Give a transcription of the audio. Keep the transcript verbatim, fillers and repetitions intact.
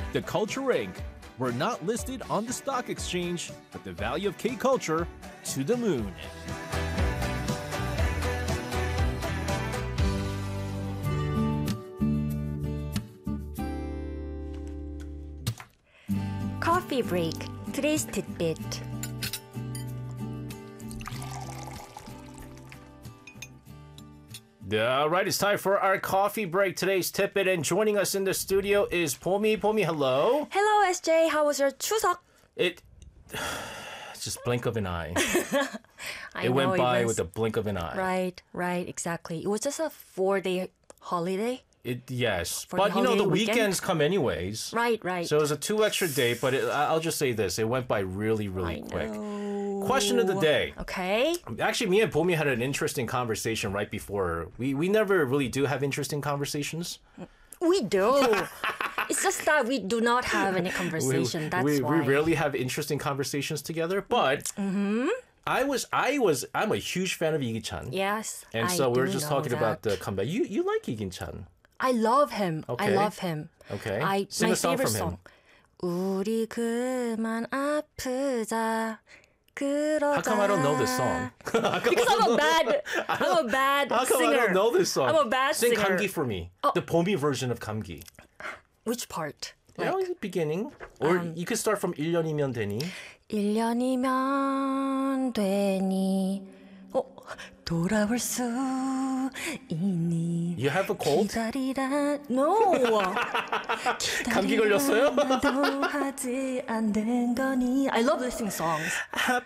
The Culture Incorporated. We're not listed on the stock exchange, but the value of K-Culture to the moon. Coffee break. Today's tidbit. All right, it's time for our coffee break. Today's tidbit, and joining us in the studio is Pomi. Pomi, hello. Hello, S J. How was your 추석? It just blink of an eye. I it know, went by it was, with a blink of an eye. Right, right, exactly. It was just a four-day holiday. It yes, For but the you know the holiday weekend? weekends come anyways. Right, right. So it was a two extra day, but it, I- I'll just say this: it went by really, really I quick. know. Question of the day. Okay. Actually, me and Pomi had an interesting conversation right before. We we never really do have interesting conversations. We do. It's just that we do not have any conversation. we, That's we, why. we rarely have interesting conversations together. But I was I was I'm a huge fan of Lee Gi-chan. Yes. And I so we were do just know talking about that. the comeback. You you like Lee Gi-chan? I love him. I Okay. love him. Okay. I Sing my a song favorite from him. song. 우리 그만 아프자. 그러자. How come I don't know this song? Because I'm a bad I'm a bad How come singer. I don't know this song? I'm a bad Sing singer. 감기 for me. The Pomi version of 감기. Which part? You Like, know, beginning. Or you could start from 일 년이면 되니. 일 년이면 되니 어, 돌아올 수 있니 You have a cold? 기다리라 No 감기 걸렸어요? 기다리라도 하지 않는 거니 I love listening songs 아파